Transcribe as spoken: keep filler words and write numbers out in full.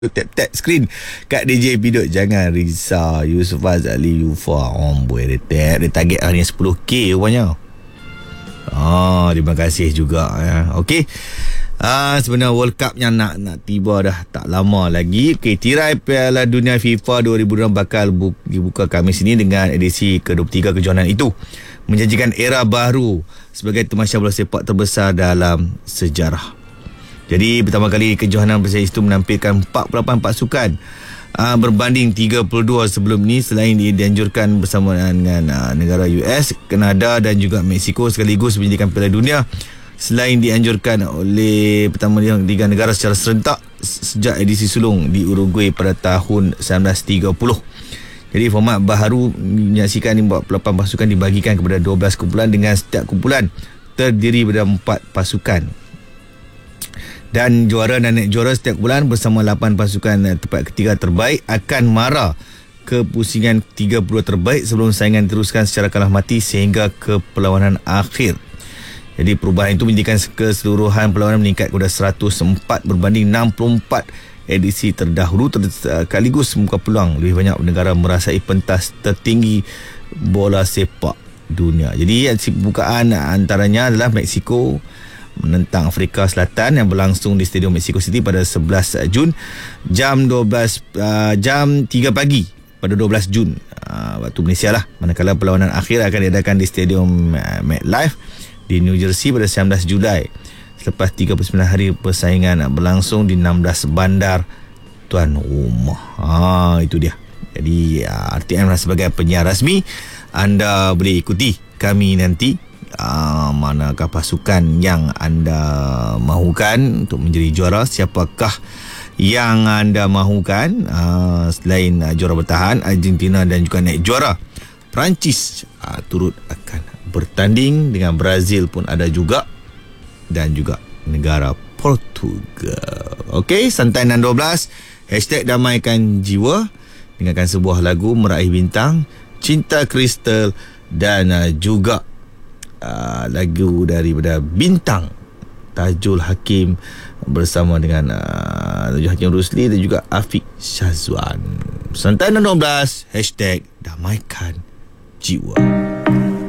tap-tap screen kat D J Pidot. Jangan risau, Yusuf Azali Yufa on boy. Dia tap, dia target hari sepuluh K rupanya. Ah, terima kasih juga ya. Okey. Ah, sebenarnya World Cup yang nak nak tiba dah tak lama lagi. Okey, tirai Piala Dunia FIFA dua ribu dua puluh enam bakal bu- dibuka Khamis ini dengan edisi ke dua puluh tiga kejohanan itu, menjanjikan era baru sebagai tamasya bola sepak terbesar dalam sejarah. Jadi pertama kali kejohanan bersejarah itu menampilkan empat puluh lapan pasukan uh, berbanding tiga puluh dua sebelum ini, selain dianjurkan bersama dengan uh, negara U S, Kanada dan juga Mexico sekaligus menjadikan Piala Dunia. Selain dianjurkan oleh pertama tiga negara secara serentak sejak edisi sulung di Uruguay pada tahun seribu sembilan ratus tiga puluh. Jadi format baharu menyaksikan empat puluh lapan pasukan dibagikan kepada dua belas kumpulan dengan setiap kumpulan terdiri daripada empat pasukan. Dan juara dan naik juara setiap bulan bersama lapan pasukan tempat ketiga terbaik akan mara ke pusingan tiga puluh terbaik sebelum saingan diteruskan secara kalah mati sehingga ke perlawanan akhir. Jadi perubahan itu menjadikan keseluruhan perlawanan meningkat kepada seratus empat berbanding enam puluh empat edisi terdahulu, sekaligus membuka peluang lebih banyak negara merasai pentas tertinggi bola sepak dunia. Jadi pembukaan antaranya adalah Mexico menentang Afrika Selatan yang berlangsung di Stadium Mexico City pada sebelas Jun jam dua belas uh, jam tiga pagi pada dua belas Jun uh, waktu Malaysia lah. Manakala perlawanan akhir akan diadakan di Stadium uh, MetLife di New Jersey pada sembilan belas Julai selepas tiga puluh sembilan hari persaingan berlangsung di enam belas bandar tuan rumah. Ha, itu dia. Jadi uh, R T M sebagai penyiar rasmi, anda boleh ikuti kami nanti. Uh, manakah pasukan yang anda mahukan untuk menjadi juara, siapakah yang anda mahukan uh, selain uh, juara bertahan Argentina dan juga naik juara Perancis uh, turut akan bertanding, dengan Brazil pun ada juga, dan juga negara Portugal. Okey, Santai enam dua belas hashtag damaikan jiwa, dengarkan sebuah lagu Meraih Bintang, Cinta Kristal dan uh, juga Uh, lagu daripada Bintang Tajul Hakim bersama dengan uh, Tajul Hakim Rusli dan juga Afiq Syazwan. Santai enam belas hashtag damaikan jiwa.